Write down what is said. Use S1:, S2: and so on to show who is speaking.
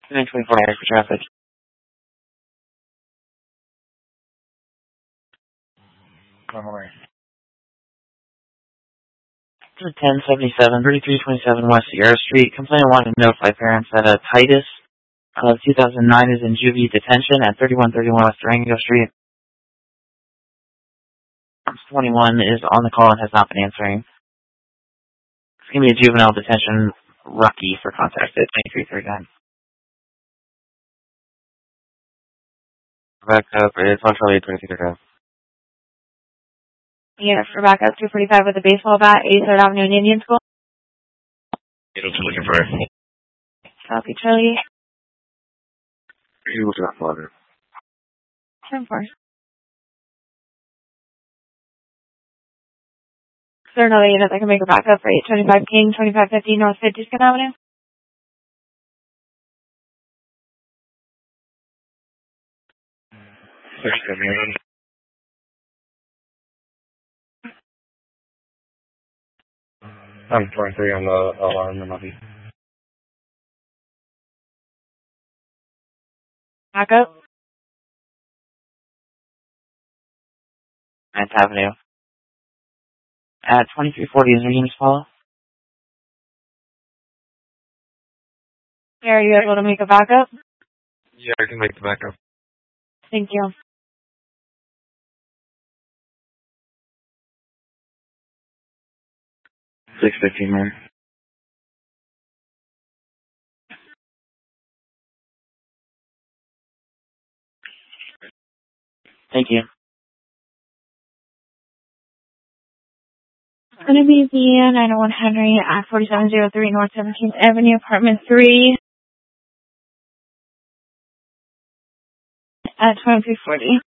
S1: And 24 hours for traffic.
S2: Normally.
S1: 1077, 3327 West Sierra Street. Complainant wanted to notify parents that Titus, 2009, is in juvie detention at 3131 West Durango Street. 21 is on the call and has not been answering. It's going to be a juvenile detention. Rocky for contact at 2339. Backup is 128 2339.
S3: Yeah, for backup 245 with a baseball bat, 83rd Avenue and Indian School.
S2: What else are you looking for?
S3: Copy, Charlie.
S2: You looking at father?
S3: 10-4. Is there another unit that can make a backup for 825 King, 2550 North 52nd Avenue?
S2: I'm 23 on the alarm in Muffy.
S3: Backup?
S1: 9th Avenue. At 2340, is there units follow?
S3: Yeah, are you able to make a backup?
S2: Yeah, I can make the backup.
S3: Thank you.
S1: $6.15 more. Thank you.
S3: It's going to be the 901 Henry at 4703 North 17th Avenue, apartment 3 at 2340.